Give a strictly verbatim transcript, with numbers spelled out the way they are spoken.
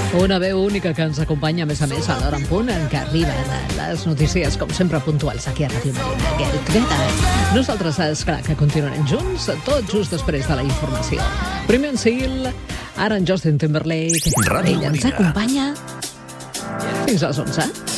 Una veu única que ens acompanya, a més a més, a l'hora en punt en què arriben les notícies, com sempre, puntuals aquí a Ràdio Marina. Aquest Greta. Nosaltres, és clar, que continuarem junts, tot just després de la informació. Primer en Sil, ara en Justin Timberlake. Ràdio Ell ens Marina. acompanya fins a les onze.